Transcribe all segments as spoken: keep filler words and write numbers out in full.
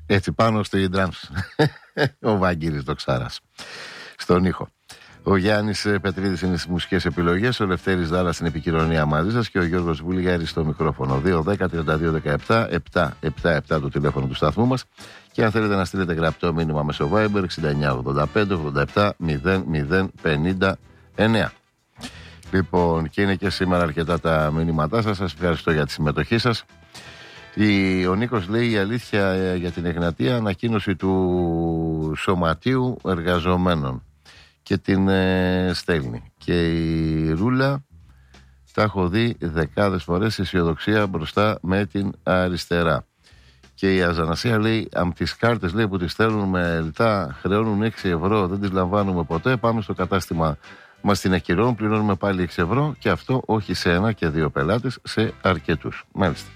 Έτσι πάνω στη drums. Ο Βαγγίλης Δοξάρας στον ήχο. Ο Γιάννης Πετρίδης είναι στις μουσικές επιλογές, ο Λευτέρης Δάλλας στην επικοινωνία μαζί σας και ο Γιώργος Βουλγάρης στο μικρόφωνο. δύο δέκα τριάντα δύο δεκαεπτά επτακόσια εβδομήντα επτά το τηλέφωνο του σταθμού μας. Και αν θέλετε να στείλετε γραπτό μήνυμα μέσω Viber εξήντα εννιά ογδόντα πέντε ογδόντα επτά μηδέν μηδέν πενήντα εννέα. Λοιπόν, και είναι και σήμερα αρκετά τα μηνύματά σας. Σας ευχαριστώ για τη συμμετοχή σας. Η, ο Νίκος λέει η αλήθεια για την Εγνατία, ανακοίνωση του Σωματείου Εργαζομένων και την ε, στέλνει. Και η Ρούλα, τα έχω δει δεκάδες φορές, αισιοδοξία μπροστά με την αριστερά. Και η Αζανασία λέει, από τις κάρτες λέει, που τις στέλνουν με λιτά, χρεώνουν έξι ευρώ, δεν τις λαμβάνουμε ποτέ, πάμε στο κατάστημα, μας την ακυρώνουν, πληρώνουμε πάλι έξι ευρώ και αυτό όχι σε ένα και δύο πελάτες, σε αρκετούς. Μάλιστα.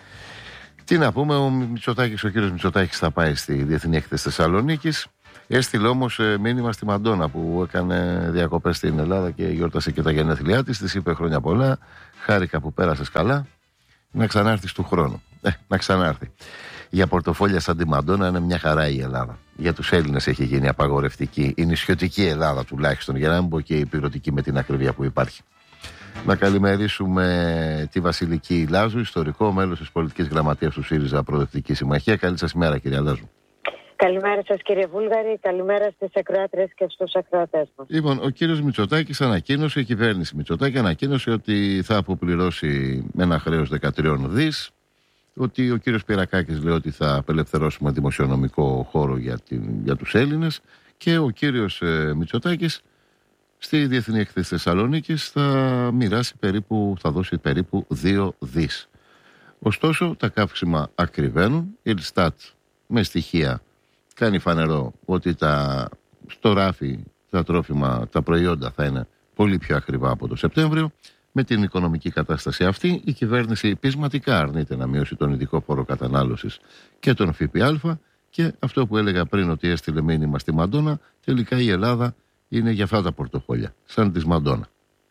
Τι να πούμε, ο Μητσοτάκης, ο κύριος Μητσοτάκης θα πάει στη Διεθνή Έκθεση Θεσσαλονίκης. Έστειλε όμως μήνυμα στη Μαντόνα που έκανε διακοπές στην Ελλάδα και γιόρτασε και τα γενέθλιά της. Της είπε χρόνια πολλά, χάρηκα που πέρασες καλά, να ξανάρθεις του χρόνου. Ε, να ξανάρθει. Για πορτοφόλια σαν τη Μαντόνα είναι μια χαρά η Ελλάδα. Για τους Έλληνες έχει γίνει απαγορευτική, η νησιωτική Ελλάδα τουλάχιστον, για να μην πω και η πυρωτική με την ακριβία που υπάρχει. Να καλημερίσουμε τη Βασιλική Λάζου, ιστορικό μέλος της πολιτικής γραμματείας του ΣΥΡΙΖΑ Προοδευτική Συμμαχία. Καλή σας ημέρα, κυρία Λάζου. Καλημέρα σας, κύριε Βούλγαρη, καλημέρα στις ακροάτριες και στους ακροατές μας. Λοιπόν, ο κύριος Μητσοτάκης ανακοίνωσε, η κυβέρνηση Μητσοτάκη ανακοίνωσε ότι θα αποπληρώσει ένα χρέος δεκατρία δις, ότι ο κύριος Πυρακάκης λέει ότι θα απελευθερώσουμε δημοσιονομικό χώρο για, την, για τους Έλληνες και ο κύριος ε, Μητσοτάκης στη Διεθνή Έκθεση Θεσσαλονίκης θα μοιράσει περίπου, θα δώσει περίπου δύο δις. Ωστόσο, τα καύξιμα ακριβένουν, η Ελστάτ με στοιχεία κάνει φανερό ότι τα, στο ράφι τα τρόφιμα, τα προϊόντα θα είναι πολύ πιο ακριβά από το Σεπτέμβριο. Με την οικονομική κατάσταση αυτή, η κυβέρνηση πεισματικά αρνείται να μειώσει τον ειδικό φόρο κατανάλωσης και τον ΦΠΑ και αυτό που έλεγα πριν ότι έστειλε μήνυμα στη Μαντόνα, τελικά η Ελλάδα είναι για αυτά τα πορτοφόλια, σαν της Μαντόνα.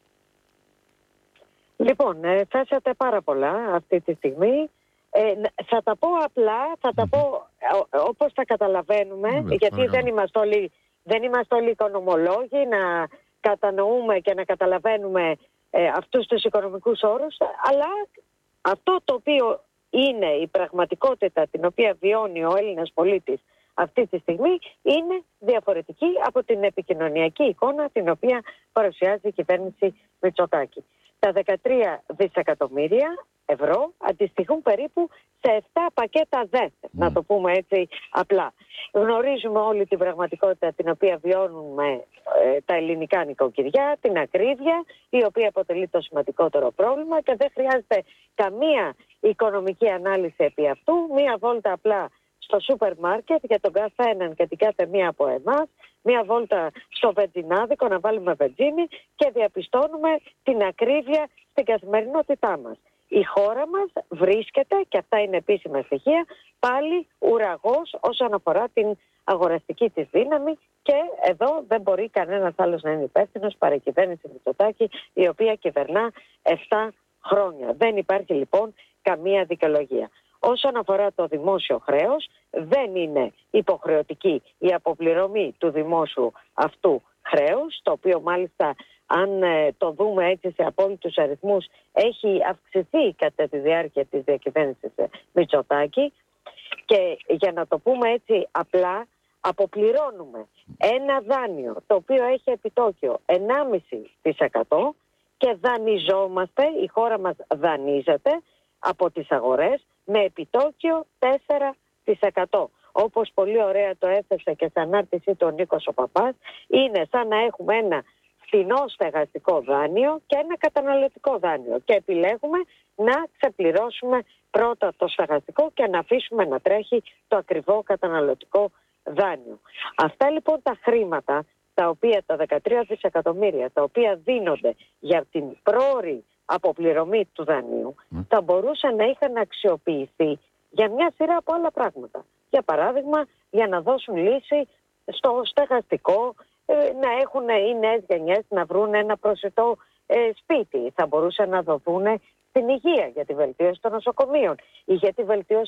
Λοιπόν, ε, θέσατε πάρα πολλά αυτή τη στιγμή. Ε, θα τα πω απλά, θα τα πω ε, όπως τα καταλαβαίνουμε, mm-hmm. γιατί παρακαλώ. δεν είμαστε όλοι, δεν είμαστε όλοι οικονομολόγοι να κατανοούμε και να καταλαβαίνουμε ε, αυτούς τους οικονομικούς όρους, αλλά αυτό το οποίο είναι η πραγματικότητα την οποία βιώνει ο Έλληνας πολίτης αυτή τη στιγμή είναι διαφορετική από την επικοινωνιακή εικόνα την οποία παρουσιάζει η κυβέρνηση Μητσοτάκη. Τα δεκατρία δισεκατομμύρια ευρώ αντιστοιχούν περίπου σε επτά πακέτα ΔΕΘ, mm. να το πούμε έτσι απλά. Γνωρίζουμε όλη την πραγματικότητα την οποία βιώνουμε ε, τα ελληνικά νοικοκυριά, την ακρίβεια, η οποία αποτελεί το σημαντικότερο πρόβλημα και δεν χρειάζεται καμία οικονομική ανάλυση επί αυτού. Μία βόλτα απλά στο σούπερ μάρκετ για τον κάθε έναν και την κάθε μία από εμάς, μία βόλτα στο βενζινάδικο να βάλουμε βενζίνη και διαπιστώνουμε την ακρίβεια στην καθημερινότητά μας. Η χώρα μας βρίσκεται, και αυτά είναι επίσημα στοιχεία, πάλι ουραγός όσον αφορά την αγοραστική της δύναμη και εδώ δεν μπορεί κανένας άλλος να είναι υπεύθυνος παρά η κυβέρνηση Μητσοτάκη, η οποία κυβερνά επτά χρόνια. Δεν υπάρχει λοιπόν καμία δικαιολογία. Όσον αφορά το δημόσιο χρέος, δεν είναι υποχρεωτική η αποπληρωμή του δημόσιου αυτού χρέους, το οποίο μάλιστα αν ε, το δούμε έτσι σε απόλυτους αριθμούς έχει αυξηθεί κατά τη διάρκεια της διακυβέρνησης Μητσοτάκη και για να το πούμε έτσι απλά αποπληρώνουμε ένα δάνειο το οποίο έχει επιτόκιο ενάμιση τοις εκατό και δανειζόμαστε, η χώρα μας δανείζεται από τις αγορές με επιτόκιο τέσσερα τοις εκατό. Όπως πολύ ωραία το έθεσε και στην ανάρτησή του ο Νίκος ο Παπάς, είναι σαν να έχουμε ένα φθηνό στεγαστικό δάνειο και ένα καταναλωτικό δάνειο και επιλέγουμε να ξεπληρώσουμε πρώτα το στεγαστικό και να αφήσουμε να τρέχει το ακριβό καταναλωτικό δάνειο. Αυτά λοιπόν τα χρήματα, τα οποία τα δεκατρία δισεκατομμύρια, τα οποία δίνονται για την πρόωρη αποπληρωμή του δανείου, mm. θα μπορούσαν να είχαν αξιοποιηθεί για μια σειρά από άλλα πράγματα. Για παράδειγμα, για να δώσουν λύση στο στεγαστικό, να έχουν οι νέες γενιές να βρουν ένα προσιτό ε, σπίτι. Θα μπορούσαν να δοθούν στην υγεία για τη βελτίωση των νοσοκομείων ή για τη βελτίωση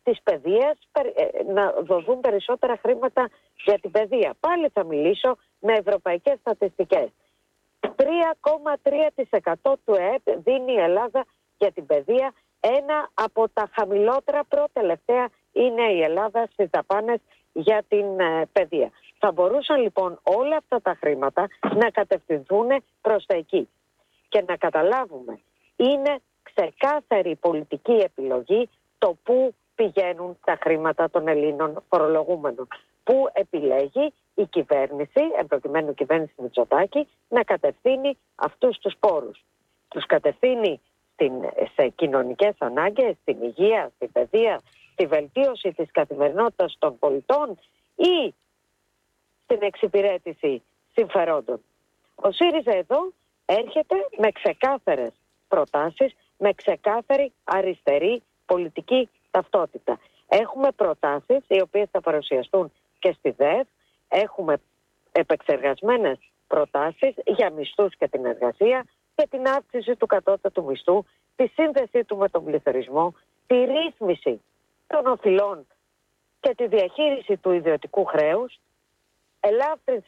της παιδείας, να δοθούν περισσότερα χρήματα για την παιδεία. Πάλι θα μιλήσω με ευρωπαϊκές στατιστικές. τρία κόμμα τρία τοις εκατό του ΕΕΠ δίνει η Ελλάδα για την παιδεία. Ένα από τα χαμηλότερα προτελευταία είναι η Ελλάδα στις δαπάνες για την ε, παιδεία. Θα μπορούσαν λοιπόν όλα αυτά τα χρήματα να κατευθυνθούν προς τα εκεί. Και να καταλάβουμε, είναι ξεκάθαρη πολιτική επιλογή το πού πηγαίνουν τα χρήματα των Ελλήνων φορολογούμενων. Πού επιλέγει η κυβέρνηση, εν προκειμένου η κυβέρνηση Μητσοτάκη, να κατευθύνει αυτούς τους πόρους. Τους κατευθύνει στην, σε κοινωνικές ανάγκες, στην υγεία, στην παιδεία, στη βελτίωση της καθημερινότητας των πολιτών ή στην εξυπηρέτηση συμφερόντων. Ο ΣΥΡΙΖΑ εδώ έρχεται με ξεκάθαρες προτάσεις, με ξεκάθαρη αριστερή πολιτική ταυτότητα. Έχουμε προτάσεις οι οποίες θα παρουσιαστούν και στη ΔΕΒ. Έχουμε επεξεργασμένες προτάσεις για μισθούς και την εργασία, και την αύξηση του κατώτατου μισθού, τη σύνδεσή του με τον πληθωρισμό, τη ρύθμιση των οφειλών και τη διαχείριση του ιδιωτικού χρέους, ελάφρυνση